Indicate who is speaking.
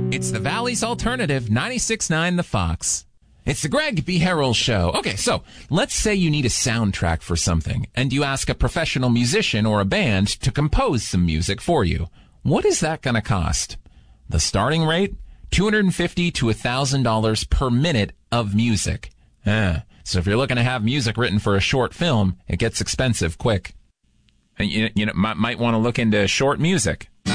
Speaker 1: It's the Valley's Alternative 96.9 The Fox. It's the Greg B. Harrell Show. Okay, so let's say you need a soundtrack for something, and you ask a professional musician or a band to compose some music for you. What is that going to cost? The starting rate? $250 to $1,000 per minute of music. So if you're looking to have music written for a short film, it gets expensive quick. And you might want to look into short music.